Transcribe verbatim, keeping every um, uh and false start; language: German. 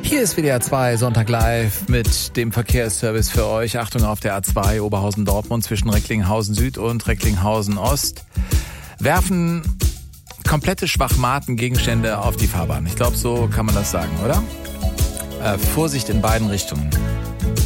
Hier ist W D R zwei Sonntag live mit dem Verkehrsservice für euch. Achtung auf der A zwei Oberhausen-Dortmund zwischen Recklinghausen Süd und Recklinghausen Ost. Werfen komplette Schwachmaten-Gegenstände auf die Fahrbahn. Ich glaube, so kann man das sagen, oder? Äh, Vorsicht in beiden Richtungen.